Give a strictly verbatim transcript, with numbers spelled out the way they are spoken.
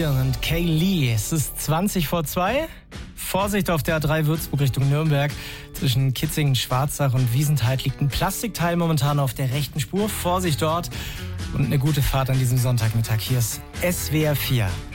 Julian und Kay Lee. Es ist zwanzig vor zwei. Vorsicht auf der A drei Würzburg Richtung Nürnberg. Zwischen Kitzingen, Schwarzach und Wiesenthal liegt ein Plastikteil momentan auf der rechten Spur. Vorsicht dort und eine gute Fahrt an diesem Sonntagmittag. Hier ist S W R vier.